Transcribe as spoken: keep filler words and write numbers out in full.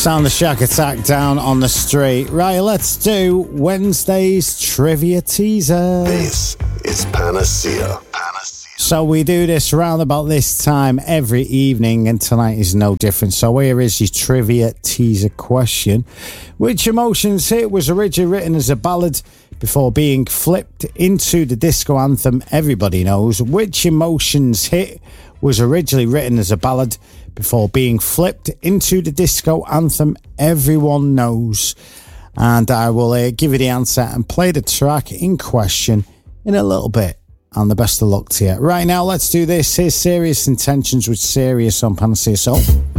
Sound the Shack Attack down on the street. Right, let's do Wednesday's trivia teaser. This is Panacea. Panacea. So we do this round about this time every evening, and tonight is no different. So here is your trivia teaser question. Which Emotions hit was originally written as a ballad before being flipped into the disco anthem everybody knows? Which Emotions hit was originally written as a ballad before being flipped into the disco anthem everyone knows? And I will uh, give you the answer and play the track in question in a little bit. And the best of luck to you. Right now, let's do this. Here's Serious Intentions with Serious on Panacea Soul.